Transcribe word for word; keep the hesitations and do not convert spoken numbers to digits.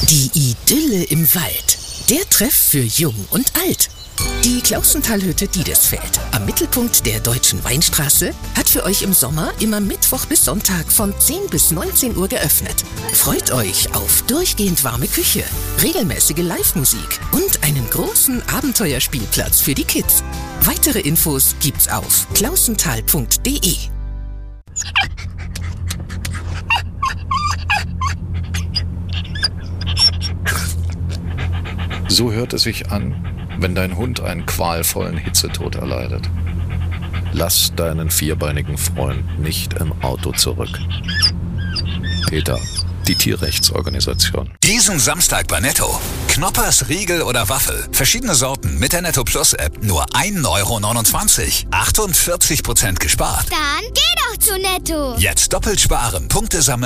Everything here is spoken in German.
Die Idylle im Wald. Der Treff für Jung und Alt. Die Klausentalhütte Diedesfeld am Mittelpunkt der Deutschen Weinstraße hat für euch im Sommer immer Mittwoch bis Sonntag von zehn bis neunzehn Uhr geöffnet. Freut euch auf durchgehend warme Küche, regelmäßige Live-Musik und einen großen Abenteuerspielplatz für die Kids. Weitere Infos gibt's auf klausental punkt de. So hört es sich an, wenn dein Hund einen qualvollen Hitzetod erleidet. Lass deinen vierbeinigen Freund nicht im Auto zurück. PETA, die Tierrechtsorganisation. Diesen Samstag bei Netto. Knoppers, Riegel oder Waffel. Verschiedene Sorten mit der Netto Plus App. Nur ein Euro neunundzwanzig. achtundvierzig Prozent gespart. Dann geh doch zu Netto. Jetzt doppelt sparen, Punkte sammeln.